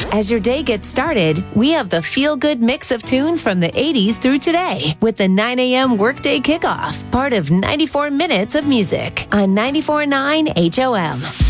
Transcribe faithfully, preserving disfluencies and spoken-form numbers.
As your day gets started, we have the feel-good mix of tunes from the eighties through today with the nine a.m. Workday Kickoff, part of ninety-four minutes of music on ninety-four point nine H O M.